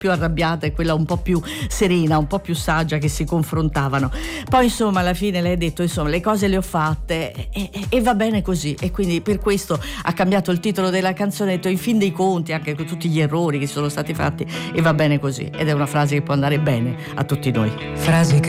più arrabbiata e quella un po' più serena, un po' più saggia, che si confrontavano. Poi insomma alla fine lei ha detto insomma le cose le ho fatte e va bene così, e quindi per questo ha cambiato il titolo della canzone, ha detto in fin dei conti, anche con tutti gli errori che sono stati fatti, e va bene così, ed è una frase che può andare bene a tutti noi. Frasi che